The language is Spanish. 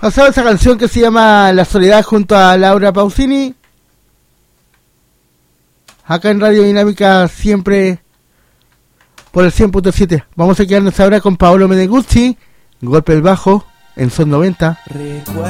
Pasaba esa canción que se llama La Soledad junto a Laura Pausini. Acá en Radio Dinámica siempre por el 100.7. Vamos a quedarnos ahora con Paolo Meneguzzi, Golpe el bajo en Son 90.